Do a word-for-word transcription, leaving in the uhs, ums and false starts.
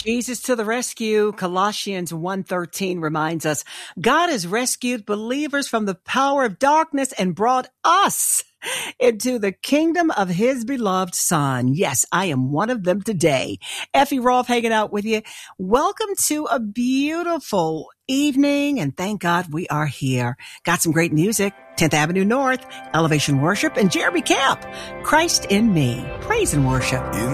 Jesus to the rescue. Colossians one thirteen reminds us, God has rescued believers from the power of darkness and brought us into the kingdom of his beloved son. Yes, I am one of them today. Effie Rolfe hanging out with you. Welcome to a beautiful evening, and thank God we are here. Got some great music. tenth Avenue North, Elevation Worship, and Jeremy Camp. Christ in Me. Praise and worship. In